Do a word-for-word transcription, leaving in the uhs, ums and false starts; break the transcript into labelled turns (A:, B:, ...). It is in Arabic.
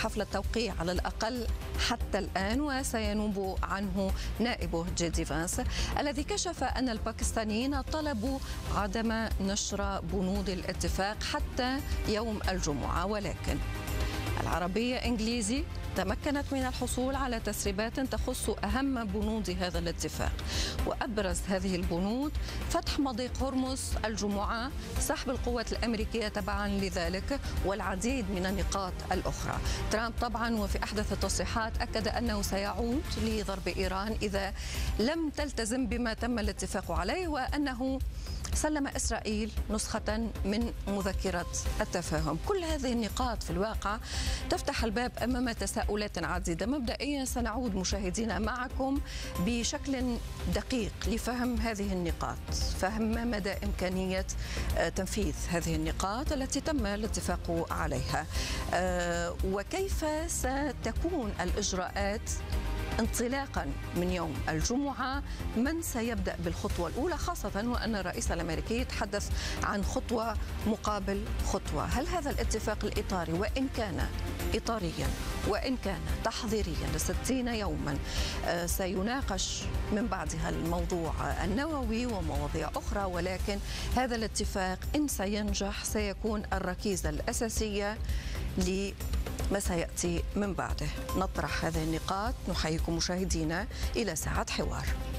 A: حفل التوقيع على الأقل حتى الآن، وسينوب عنه نائبه جي دي فانس الذي كشف أن الباكستانيين طلبوا عدم نشر بنود الاتفاق حتى يوم الجمعة. ولكن العربية إنجليزي تمكنت من الحصول على تسريبات تخص أهم بنود هذا الاتفاق، وأبرز هذه البنود فتح مضيق هرمز الجمعة، سحب القوات الأمريكية تبعا لذلك، والعديد من النقاط الأخرى. ترامب طبعا وفي أحدث التصريحات أكد أنه سيعود لضرب إيران إذا لم تلتزم بما تم الاتفاق عليه، وأنه سلم إسرائيل نسخة من مذكرة التفاهم. كل هذه النقاط في الواقع تفتح الباب أمام تساؤلات عديدة. مبدئيا سنعود مشاهدينا معكم بشكل دقيق لفهم هذه النقاط، فهم مدى إمكانية تنفيذ هذه النقاط التي تم الاتفاق عليها، وكيف ستكون الإجراءات انطلاقا من يوم الجمعة. من سيبدأ بالخطوة الأولى، خاصة وأن الرئيس الأمريكي يتحدث عن خطوة مقابل خطوة؟ هل هذا الاتفاق الإطاري وإن كان إطاريا وإن كان تحضيريا لستين يوما سيناقش من بعدها الموضوع النووي ومواضيع أخرى، ولكن هذا الاتفاق إن سينجح سيكون الركيزة الأساسية لما سيأتي من بعده. نطرح هذه النقاط. نحييكم مشاهدينا إلى ساعة حوار.